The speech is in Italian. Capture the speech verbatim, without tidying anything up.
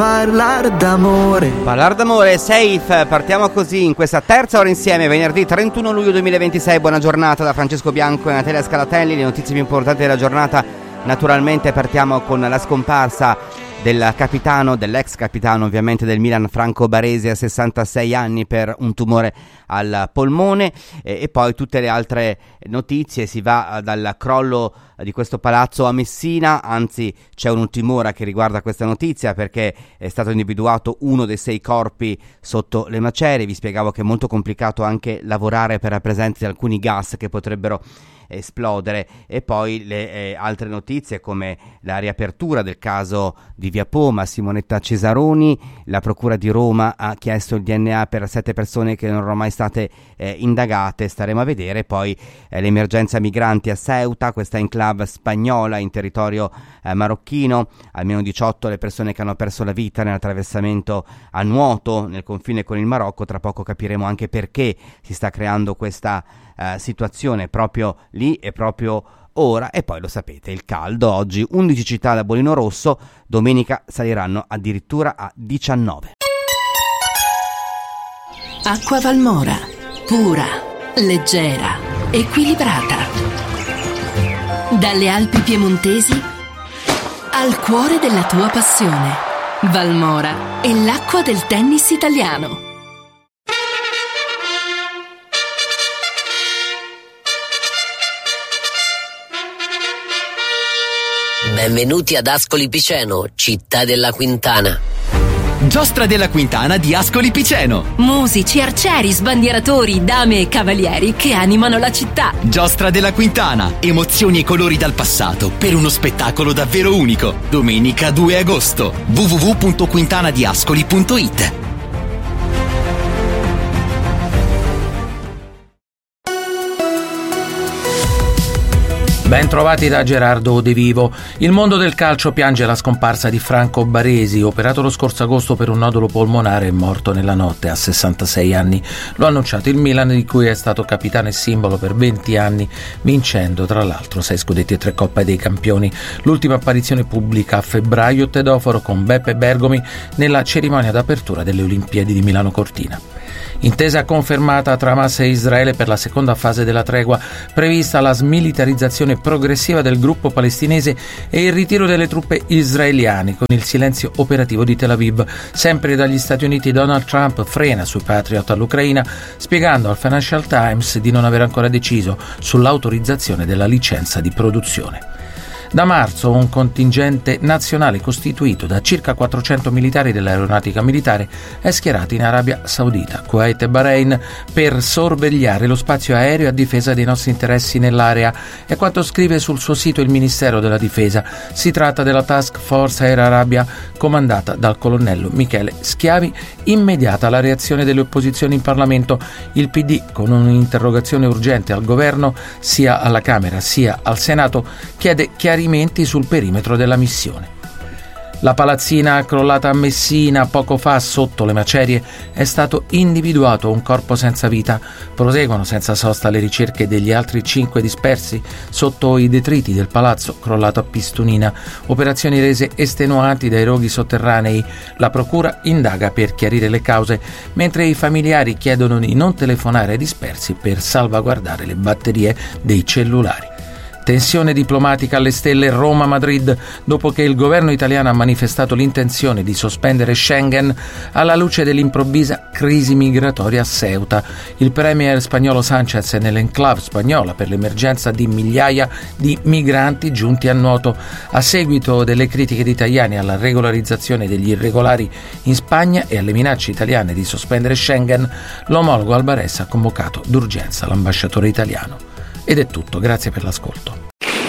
Parlar d'amore. Parlar d'amore, Safe. Partiamo così in questa terza ora insieme, venerdì trentuno luglio duemilaventisei. Buona giornata da Francesco Bianco e Natalia Scalatelli. Le notizie più importanti della giornata. Naturalmente partiamo con la scomparsa del capitano, dell'ex capitano ovviamente del Milan, Franco Baresi, a sessantasei anni per un tumore al polmone, e, e poi tutte le altre notizie. Si va dal crollo di questo palazzo a Messina, anzi c'è un'ultim'ora che riguarda questa notizia perché è stato individuato uno dei sei corpi sotto le macerie. Vi spiegavo che è molto complicato anche lavorare per la presenza di alcuni gas che potrebbero esplodere. E poi le eh, altre notizie come la riapertura del caso di Via Poma, Simonetta Cesaroni. La procura di Roma ha chiesto il D N A per sette persone che non erano mai state eh, indagate, staremo a vedere. Poi eh, l'emergenza migranti a Ceuta, questa enclave spagnola in territorio eh, marocchino, almeno diciotto le persone che hanno perso la vita nell'attraversamento a nuoto nel confine con il Marocco. Tra poco capiremo anche perché si sta creando questa eh, situazione proprio lì e proprio ora. E poi lo sapete, il caldo oggi, undici città da bolino rosso, domenica saliranno addirittura a diciannove. Acqua Valmora, pura, leggera, equilibrata. Dalle Alpi piemontesi al cuore della tua passione. Valmora è l'acqua del tennis italiano. Benvenuti ad Ascoli Piceno, città della Quintana. Giostra della Quintana di Ascoli Piceno. Musici, arcieri, sbandieratori, dame e cavalieri che animano la città. Giostra della Quintana, emozioni e colori dal passato per uno spettacolo davvero unico. Domenica due agosto. w w w punto quintanadiascoli punto i t. Ben trovati da Gerardo De Vivo. Il mondo del calcio piange la scomparsa di Franco Baresi, operato lo scorso agosto per un nodulo polmonare e morto nella notte a sessantasei anni. Lo ha annunciato il Milan, di cui è stato capitano e simbolo per venti anni, vincendo tra l'altro sei scudetti e tre Coppa dei Campioni. L'ultima apparizione pubblica a febbraio, Tedoforo con Beppe Bergomi nella cerimonia d'apertura delle Olimpiadi di Milano Cortina. Intesa confermata tra Hamas e Israele per la seconda fase della tregua, prevista la smilitarizzazione progressiva del gruppo palestinese e il ritiro delle truppe israeliane, con il silenzio operativo di Tel Aviv. Sempre dagli Stati Uniti, Donald Trump frena sui Patriot all'Ucraina, spiegando al Financial Times di non aver ancora deciso sull'autorizzazione della licenza di produzione. Da marzo un contingente nazionale costituito da circa quattrocento militari dell'aeronautica militare è schierato in Arabia Saudita, Kuwait e Bahrain per sorvegliare lo spazio aereo a difesa dei nostri interessi nell'area. È quanto scrive sul suo sito il Ministero della Difesa. Si tratta della Task Force Air Arabia comandata dal colonnello Michele Schiavi. Immediata la reazione delle opposizioni in Parlamento. Il P D, con un'interrogazione urgente al governo, sia alla Camera sia al Senato, chiede chiarimenti sul perimetro della missione. La palazzina crollata a Messina poco fa sotto le macerie è stato individuato un corpo senza vita. Proseguono senza sosta le ricerche degli altri cinque dispersi sotto i detriti del palazzo crollato a Pistunina. Operazioni rese estenuanti dai roghi sotterranei. La procura indaga per chiarire le cause, mentre i familiari chiedono di non telefonare ai dispersi per salvaguardare le batterie dei cellulari. Tensione diplomatica alle stelle Roma-Madrid dopo che il governo italiano ha manifestato l'intenzione di sospendere Schengen alla luce dell'improvvisa crisi migratoria a Ceuta. Il premier spagnolo Sánchez è nell'enclave spagnola per l'emergenza di migliaia di migranti giunti a nuoto. A seguito delle critiche di italiani alla regolarizzazione degli irregolari in Spagna e alle minacce italiane di sospendere Schengen, l'omologo albarese ha convocato d'urgenza l'ambasciatore italiano. Ed è tutto, grazie per l'ascolto.